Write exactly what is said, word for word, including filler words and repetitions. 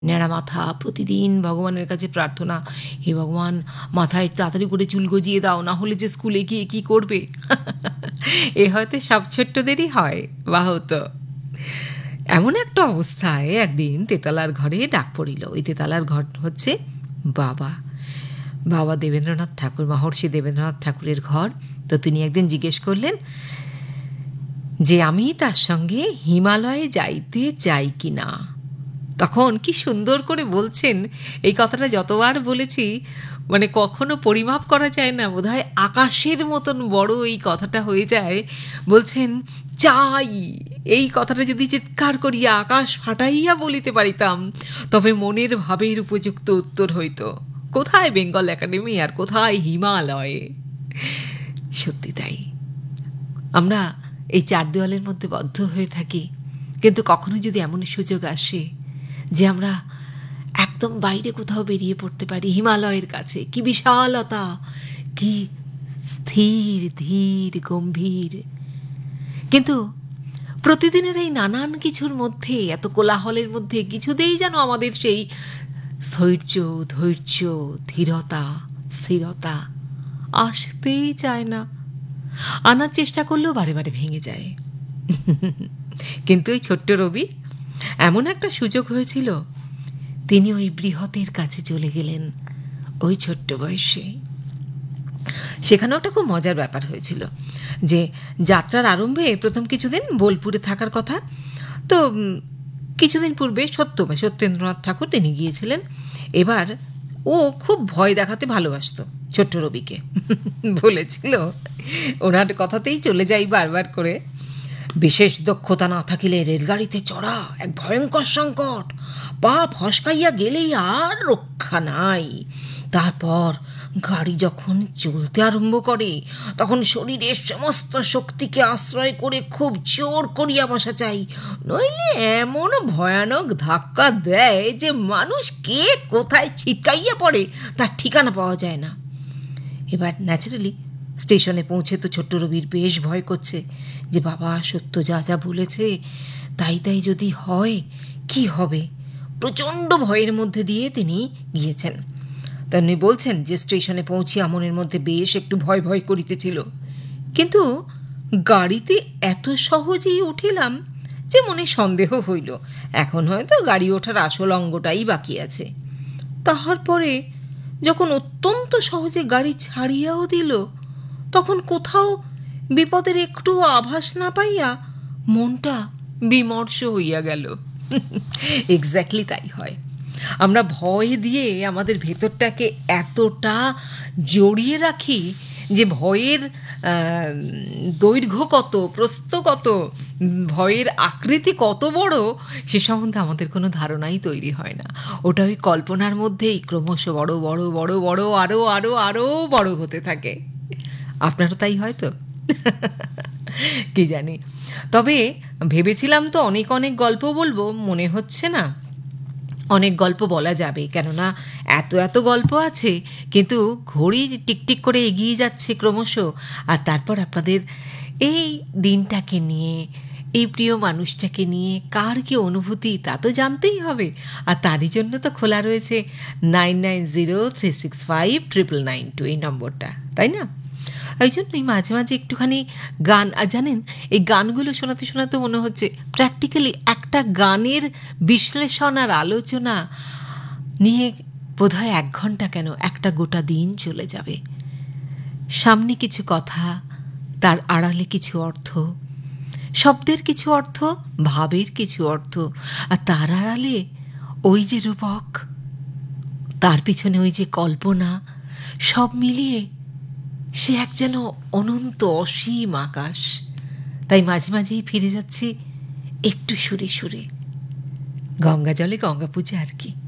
ন্যাড়া মাথা, প্রতিদিন ভগবানের কাছে প্রার্থনা, হে ভগবান মাথায় তাড়াতাড়ি করে চুল গজিয়ে দাও, না হলে যে স্কুলে গিয়ে কী করবে। এ হয়তো সব ছোট্টদেরই হয় বা হতো। এমন একটা অবস্থায় একদিন তেতলার ঘরে ডাক পড়িল। ওই তেতলার ঘর হচ্ছে বাবা বাবা দেবেন্দ্রনাথ ঠাকুর, মহর্ষি দেবেন্দ্রনাথ ঠাকুরের ঘর। তো তিনি একদিন জিজ্ঞেস করলেন যে আমি তার সঙ্গে হিমালয়ে যাইতে চাই কি না। তখন কি সুন্দর করে বলছেন, এই কথাটা যতবার বলেছি মানে কখনো পরিমাপ করা যায় না, বোধহয় আকাশের মতন বড় এই কথাটা হয়ে যায়। বলছেন চাই, এই কথাটা যদি চিৎকার করিয়া আকাশ ফাটাইয়া বলিতে পারিতাম তবে মনের ভাবের উপযুক্ত উত্তর হইত। কোথায় বেঙ্গল একাডেমি আর কোথায় হিমালয়ে। সত্যি তাই, আমরা এই চার দেওয়ালের মধ্যে বদ্ধ হয়ে থাকি, কিন্তু কখনো যদি এমন সুযোগ আসে যে আমরা একদম বাইরে কোথাও বেরিয়ে পড়তে পারি, হিমালয়ের কাছে, কি বিশালতা, কি স্থির ধীর গম্ভীর। কিন্তু প্রতিদিনের এই নানান কিছুর মধ্যে, এত কোলাহলের মধ্যে কিছুতেই যেন আমাদের সেই স্থৈর্য, ধৈর্য, ধীরতা, স্থিরতা আসতেই চায় না। আনার চেষ্টা করলেও বারে বারে ভেঙে যায়। কিন্তু ওই ছোট্ট রবি, এমন একটা সুযোগ হয়েছিল, তিনি ওই বৃহতের কাছে চলে গেলেন ওই ছোট্ট বয়সে। সেখানেও একটা খুব মজার ব্যাপার হয়েছিল যে যাত্রার আরম্ভে প্রথম কিছুদিন বোলপুরে থাকার কথা। তো কিছুদিন পূর্বে সত্য বা সত্যেন্দ্রনাথ ঠাকুর তিনি গিয়েছিলেন। এবার ও খুব ভয় দেখাতে ভালোবাসত ছোট্ট রবিকে। বলেছিল, ওনার কথাতেই চলে যাই বারবার করে, বিশেষ দক্ষতা না থাকিলে রেলগাড়িতে চড়া এক ভয়ঙ্কর সংকট, পা ফসকাইয়া গেলেই আর রক্ষা নাই। তারপর গাড়ি যখন চলতে আরম্ভ করে তখন শরীরের সমস্ত শক্তিকে আশ্রয় করে খুব জোর করিয়া বসা চাই, নইলে এমন ভয়ানক ধাক্কা দেয় যে মানুষ কে কোথায় ছিটকাইয়া পড়ে তার ঠিকানা পাওয়া যায় না। এবার ন্যাচারালি স্টেশনে পৌঁছে তো ছোট্ট রবির বেশ ভয় করছে যে বাবা সত্য যা যা বলেছে তাই তাই যদি হয় কি হবে। প্রচণ্ড ভয়ের মধ্যে দিয়ে তিনি গিয়েছেন। তিনি বলছেন যে স্টেশনে পৌঁছিয়া মনের মধ্যে বেশ একটু ভয় ভয় করিতেছিল, কিন্তু গাড়িতে এত সহজেই উঠিলাম যে মনে সন্দেহ হইল এখন হয়তো গাড়ি ওঠার আসল অঙ্গটাই বাকি আছে। তাহার পরে যখন অত্যন্ত সহজে গাড়ি ছাড়িয়াও দিল তখন কোথাও বিপদের একটু আভাস না পাইয়া মনটা বিমর্ষ হইয়া গেল। এক্স্যাক্টলি তাই হয়। আমরা ভয় দিয়ে আমাদের ভেতরটাকে এতটা জড়িয়ে রাখি যে ভয়ের দৈর্ঘ্য কত, প্রস্থ কত, ভয়ের আকৃতি কত বড় সে সম্বন্ধে আমাদের কোনো ধারণাই তৈরি হয় না। ওটা ওই কল্পনার মধ্যেই ক্রমশ বড় বড় বড় বড় আরও আরও আরও বড় হতে থাকে। আপনারও তাই হয়তো, কি জানি। তবে ভেবেছিলাম তো অনেক অনেক গল্প বলবো, মনে হচ্ছে না অনেক গল্প বলা যাবে, কেননা এত এত গল্প আছে, কিন্তু ঘড়ি টিকটিক করে এগিয়ে যাচ্ছে ক্রমশ। আর তারপর আপনাদের এই দিনটাকে নিয়ে, এই প্রিয় মানুষটাকে নিয়ে কার কি অনুভূতি তা তো জানতেই হবে। আর তারই জন্য তো খোলা রয়েছে nine nine zero three six five triple nine two এই নম্বরটা, তাই না? ওই জন্যই মাঝে মাঝে একটুখানি গান, আর জানেন এই গানগুলো শোনাতে শোনাতে মনে হচ্ছে প্র্যাকটিক্যালি একটা গানের বিশ্লেষণ আর আলোচনা নিয়ে বোধহয় এক ঘন্টা কেন একটা গোটা দিন চলে যাবে। সামনে কিছু কথা, তার আড়ালে কিছু অর্থ, শব্দের কিছু অর্থ, ভাবের কিছু অর্থ, আর তার আড়ালে ওই যে রূপক, তার পিছনে ওই যে কল্পনা, সব মিলিয়ে সে এক যেন অনন্ত অসীম আকাশ। তাই মাঝে মাঝেই ফিরে যাচ্ছে একটু সুরে সুরে, গঙ্গা জলে গঙ্গা পূজা আর কি।